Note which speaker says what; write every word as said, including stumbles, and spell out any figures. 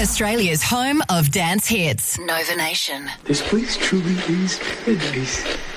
Speaker 1: Australia's home of dance hits. Nova Nation.
Speaker 2: This place truly is paradise.